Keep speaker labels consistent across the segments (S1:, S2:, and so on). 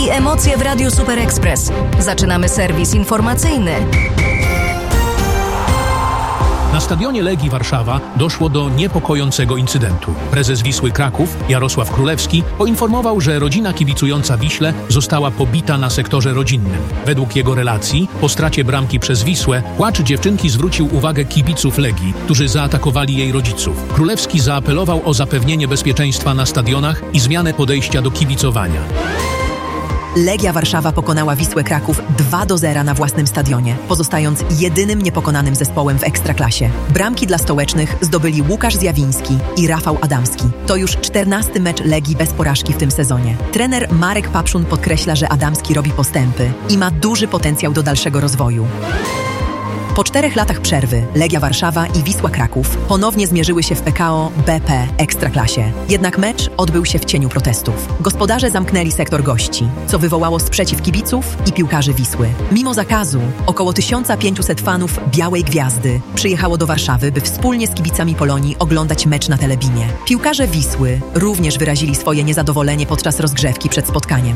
S1: i emocje w Radiu Super Express. Zaczynamy serwis informacyjny.
S2: Na stadionie Legii Warszawa doszło do niepokojącego incydentu. Prezes Wisły Kraków, Jarosław Królewski, poinformował, że rodzina kibicująca Wiśle została pobita na sektorze rodzinnym. Według jego relacji, po stracie bramki przez Wisłę, płacz dziewczynki zwrócił uwagę kibiców Legii, którzy zaatakowali jej rodziców. Królewski zaapelował o zapewnienie bezpieczeństwa na stadionach i zmianę podejścia do kibicowania.
S3: Legia Warszawa pokonała Wisłę Kraków 2-0 na własnym stadionie, pozostając jedynym niepokonanym zespołem w Ekstraklasie. Bramki dla stołecznych zdobyli Łukasz Zjawiński i Rafał Adamski. To już 14. mecz Legii bez porażki w tym sezonie. Trener Marek Papszun podkreśla, że Adamski robi postępy i ma duży potencjał do dalszego rozwoju. Po 4 latach przerwy Legia Warszawa i Wisła Kraków ponownie zmierzyły się w PKO BP Ekstraklasie. Jednak mecz odbył się w cieniu protestów. Gospodarze zamknęli sektor gości, co wywołało sprzeciw kibiców i piłkarzy Wisły. Mimo zakazu, około 1500 fanów Białej Gwiazdy przyjechało do Warszawy, by wspólnie z kibicami Polonii oglądać mecz na Telebinie. Piłkarze Wisły również wyrazili swoje niezadowolenie podczas rozgrzewki przed spotkaniem.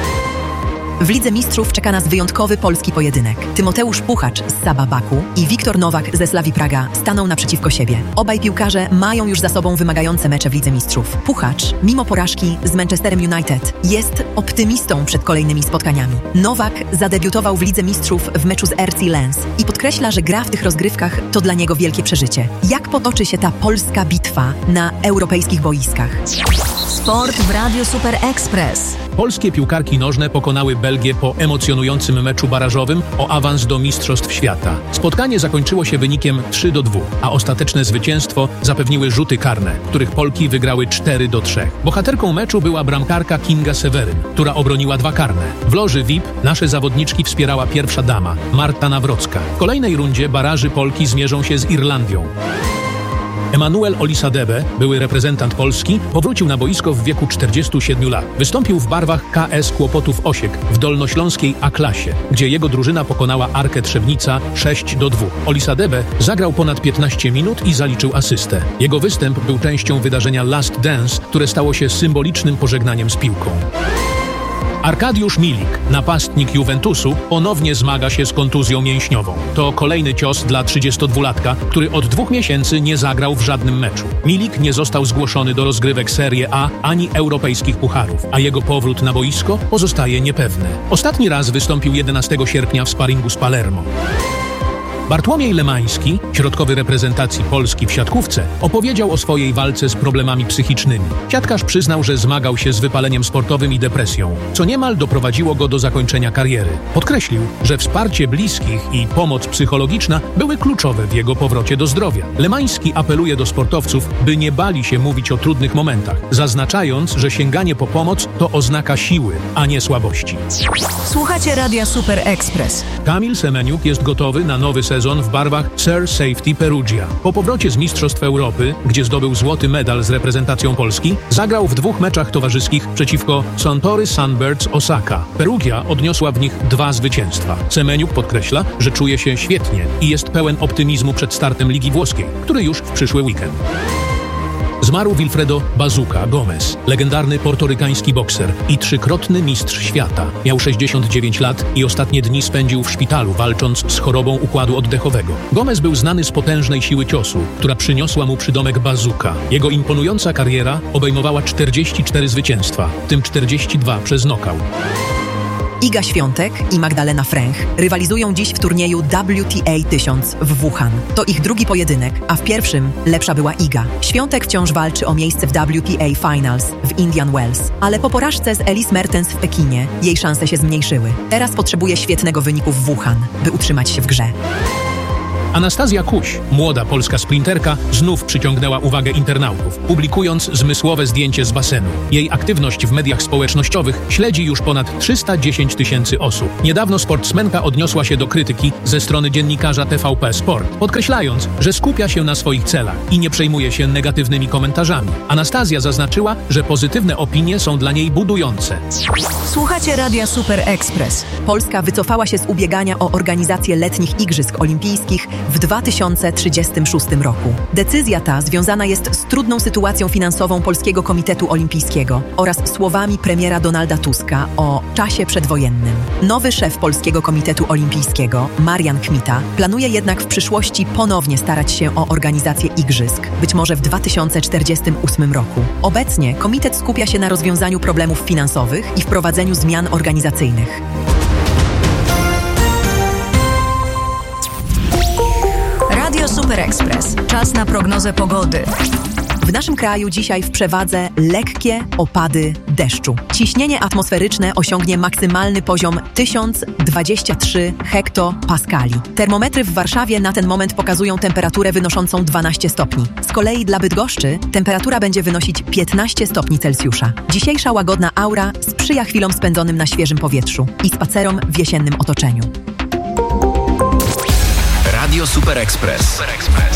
S3: W Lidze Mistrzów czeka nas wyjątkowy polski pojedynek. Tymoteusz Puchacz z Saba Baku i Wiktor Nowak ze Slavii Praga staną naprzeciwko siebie. Obaj piłkarze mają już za sobą wymagające mecze w Lidze Mistrzów. Puchacz, mimo porażki z Manchesterem United, jest optymistą przed kolejnymi spotkaniami. Nowak zadebiutował w Lidze Mistrzów w meczu z RC Lens i podkreśla, że gra w tych rozgrywkach to dla niego wielkie przeżycie. Jak potoczy się ta polska bitwa na europejskich boiskach?
S1: Sport w Radiu Super Express.
S2: Polskie piłkarki nożne pokonały Belgię po emocjonującym meczu barażowym o awans do Mistrzostw Świata. Spotkanie zakończyło się wynikiem 3-2, a ostateczne zwycięstwo zapewniły rzuty karne, których Polki wygrały 4-3. Bohaterką meczu była bramkarka Kinga Seweryn, która obroniła 2 karne. W loży VIP nasze zawodniczki wspierała pierwsza dama, Marta Nawrocka. W kolejnej rundzie baraży Polki zmierzą się z Irlandią. Emanuel Olisadebe, były reprezentant Polski, powrócił na boisko w wieku 47 lat. Wystąpił w barwach KS Kłopotów Osiek w dolnośląskiej A-klasie, gdzie jego drużyna pokonała Arkę Trzebnica 6-2. Olisadebe zagrał ponad 15 minut i zaliczył asystę. Jego występ był częścią wydarzenia Last Dance, które stało się symbolicznym pożegnaniem z piłką. Arkadiusz Milik, napastnik Juventusu, ponownie zmaga się z kontuzją mięśniową. To kolejny cios dla 32-latka, który od 2 miesięcy nie zagrał w żadnym meczu. Milik nie został zgłoszony do rozgrywek Serie A ani europejskich pucharów, a jego powrót na boisko pozostaje niepewny. Ostatni raz wystąpił 11 sierpnia w sparingu z Palermo. Bartłomiej Lemański, środkowy reprezentacji Polski w siatkówce, opowiedział o swojej walce z problemami psychicznymi. Siatkarz przyznał, że zmagał się z wypaleniem sportowym i depresją, co niemal doprowadziło go do zakończenia kariery. Podkreślił, że wsparcie bliskich i pomoc psychologiczna były kluczowe w jego powrocie do zdrowia. Lemański apeluje do sportowców, by nie bali się mówić o trudnych momentach, zaznaczając, że sięganie po pomoc to oznaka siły, a nie słabości.
S1: Słuchacie Radia Super Express.
S2: Kamil Semeniuk jest gotowy na nowy sezon w barwach Sur Safety Perugia. Po powrocie z Mistrzostw Europy, gdzie zdobył złoty medal z reprezentacją Polski, zagrał w 2 meczach towarzyskich przeciwko Suntory Sunbirds Osaka. Perugia odniosła w nich 2 zwycięstwa. Semeniuk podkreśla, że czuje się świetnie i jest pełen optymizmu przed startem Ligi Włoskiej, który już w przyszły weekend. Zmarł Wilfredo Bazuca Gomez, legendarny portorykański bokser i 3-krotny mistrz świata. Miał 69 lat i ostatnie dni spędził w szpitalu, walcząc z chorobą układu oddechowego. Gomez był znany z potężnej siły ciosu, która przyniosła mu przydomek Bazuca. Jego imponująca kariera obejmowała 44 zwycięstwa, w tym 42 przez nokaut.
S3: Iga Świątek i Magdalena Fręch rywalizują dziś w turnieju WTA 1000 w Wuhan. To ich drugi pojedynek, a w pierwszym lepsza była Iga. Świątek wciąż walczy o miejsce w WTA Finals w Indian Wells, ale po porażce z Elise Mertens w Pekinie jej szanse się zmniejszyły. Teraz potrzebuje świetnego wyniku w Wuhan, by utrzymać się w grze.
S2: Anastazja Kuś, młoda polska sprinterka, znów przyciągnęła uwagę internautów, publikując zmysłowe zdjęcie z basenu. Jej aktywność w mediach społecznościowych śledzi już ponad 310 000 osób. Niedawno sportsmenka odniosła się do krytyki ze strony dziennikarza TVP Sport, podkreślając, że skupia się na swoich celach i nie przejmuje się negatywnymi komentarzami. Anastazja zaznaczyła, że pozytywne opinie są dla niej budujące.
S1: Słuchacie Radia Super Express.
S3: Polska wycofała się z ubiegania o organizację letnich Igrzysk Olimpijskich w 2036 roku. Decyzja ta związana jest z trudną sytuacją finansową Polskiego Komitetu Olimpijskiego oraz słowami premiera Donalda Tuska o czasie przedwojennym. Nowy szef Polskiego Komitetu Olimpijskiego, Marian Kmita, planuje jednak w przyszłości ponownie starać się o organizację igrzysk, być może w 2048 roku. Obecnie komitet skupia się na rozwiązaniu problemów finansowych i wprowadzeniu zmian organizacyjnych.
S1: Radio Super Express. Czas na prognozę pogody.
S3: W naszym kraju dzisiaj w przewadze lekkie opady deszczu. Ciśnienie atmosferyczne osiągnie maksymalny poziom 1023 hektopaskali. Termometry w Warszawie na ten moment pokazują temperaturę wynoszącą 12 stopni. Z kolei dla Bydgoszczy temperatura będzie wynosić 15 stopni Celsjusza. Dzisiejsza łagodna aura sprzyja chwilom spędzonym na świeżym powietrzu i spacerom w jesiennym otoczeniu.
S4: Radio Super Express.